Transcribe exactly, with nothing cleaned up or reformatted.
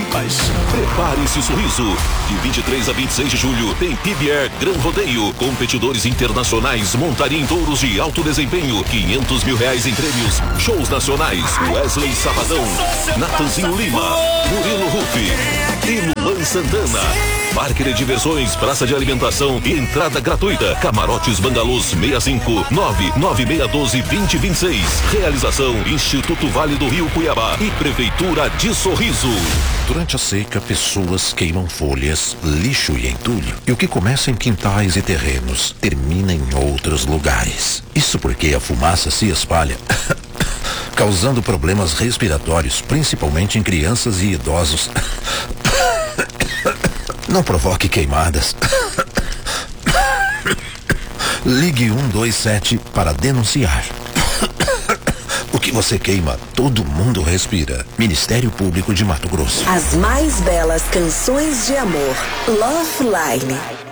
paixão. Prepare esse sorriso. De vinte e três a vinte e seis de julho tem P B R Gran Rodeio. Competidores internacionais montariam touros de alto desempenho. quinhentos mil reais em prêmios. Shows nacionais. Wesley Sabadão, Natanzinho Lima, Murilo Rufi e Luan Santana. Parque de diversões, praça de alimentação e entrada gratuita. Camarotes Bangalôs seis cinco nove nove seis um dois, dois zero dois seis. Realização Instituto Vale do Rio Cuiabá e Prefeitura de Sorriso. Durante a seca, pessoas queimam folhas, lixo e entulho. E o que começa em quintais e terrenos termina em outros lugares. Isso porque a fumaça se espalha, causando problemas respiratórios, principalmente em crianças e idosos. Não provoque queimadas. Ligue um dois sete para denunciar. O que você queima, todo mundo respira. Ministério Público de Mato Grosso. As mais belas canções de amor. Love Line.